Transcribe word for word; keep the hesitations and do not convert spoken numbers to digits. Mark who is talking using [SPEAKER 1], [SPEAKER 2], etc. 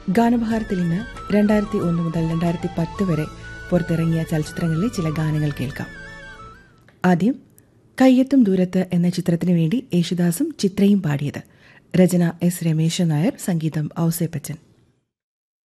[SPEAKER 1] ഗാനഭാരത്തിൽ ഇന്ന് രണ്ടായിരത്തി ഒന്ന് മുതൽ രണ്ടായിരത്തി പത്ത് വരെ പുറത്തിറങ്ങിയ ചലച്ചിത്രങ്ങളിലെ ചില ഗാനങ്ങൾ കേൾക്കാം. ആദ്യം കയ്യെത്തും ദൂരത്ത് എന്ന ചിത്രത്തിനു വേണ്ടി യേശുദാസും ചിത്രയും പാടിയത്. രചന എസ് രമേശൻ നായർ, സംഗീതം ഔസേപ്പച്ചൻ.